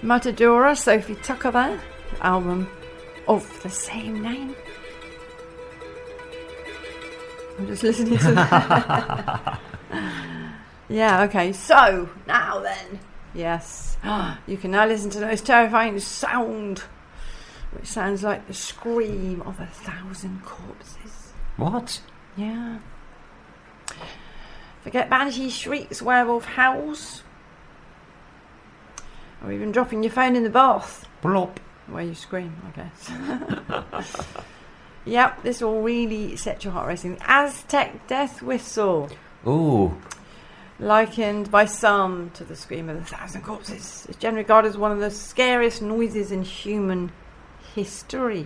Matadora, Sophie Tucker there. Album of the same name. I'm just listening to that. Yeah, okay, so now then, yes, you can now listen to the most terrifying sound, which sounds like the scream of 1,000 corpses. What? Yeah. Forget banshee shrieks, werewolf howls, or even dropping your phone in the bath. Blop. Where you scream, I guess. Yep, this will really set your heart racing. The Aztec death whistle. Ooh. Likened by some to the scream of 1,000 corpses. It's generally regarded as one of the scariest noises in human history.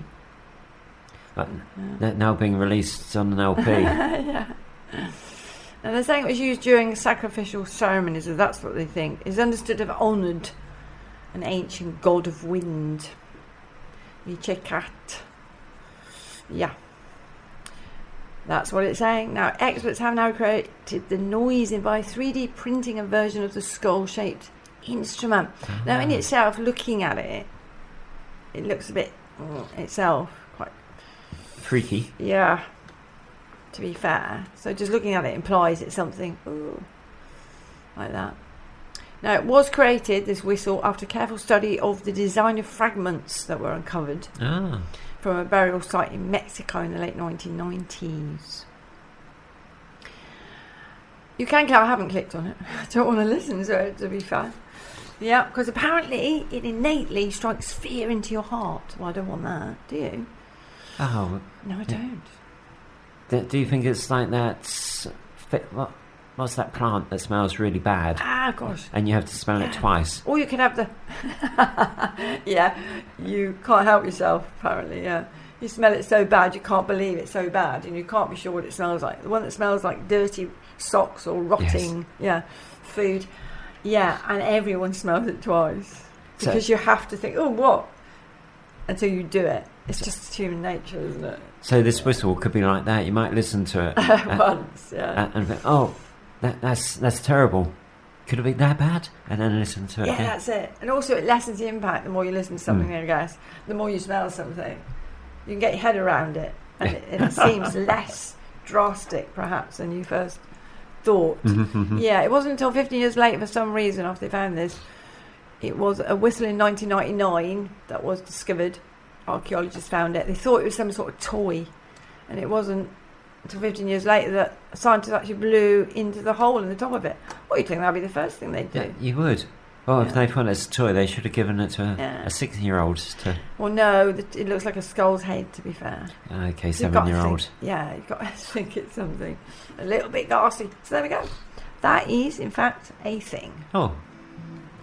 Now being released on an LP. Yeah. And they're saying it was used during sacrificial ceremonies, so that's what they think. It's understood to have honoured an ancient god of wind. Ichekat. Yeah. That's what it's saying. Now, experts have now created the noise by 3D printing a version of the skull-shaped instrument. Now, in itself, looking at it, it looks a bit itself quite freaky. Yeah, to be fair. So just looking at it implies it's something like that. Now, it was created, this whistle, after careful study of the designer fragments that were uncovered. From a burial site in Mexico in the late 1990s. You can click. I haven't clicked on it. I don't want to listen to it, to be fair. Yeah, because apparently it innately strikes fear into your heart. Well, I don't want that. Do you? Oh. No, I don't. Do you think it's like that... What's that plant that smells really bad? Ah, gosh. And you have to smell it twice. Or you can have the... Yeah, you can't help yourself, apparently, yeah. You smell it so bad, you can't believe it's so bad, and you can't be sure what it smells like. The one that smells like dirty socks or rotting, food. Yeah, and everyone smells it twice. Because you have to think, oh, what? Until you do it. It's just human nature, isn't it? So this whistle could be like that. You might listen to it. Once, yeah. And think, oh... That's terrible. Could it be that bad? And then listen to it. Yeah, that's it. And also it lessens the impact the more you listen to something, I guess. The more you smell something. You can get your head around it. And it seems less drastic, perhaps, than you first thought. Yeah, it wasn't until 15 years later, for some reason, after they found this, it was a whistle in 1999 that was discovered. Archaeologists found it. They thought it was some sort of toy. And it wasn't until 15 years later that scientists actually blew into the hole in the top of it. What do you think that'd be the first thing they'd do? Yeah, you would. Well, if they found it as a toy, they should have given it to a 6-year-old to... Well, no, it looks like a skull's head, to be fair. Okay, 7-year-old. Yeah, you've got to think it's something a little bit ghastly. So there we go. That is, in fact, a thing. Oh,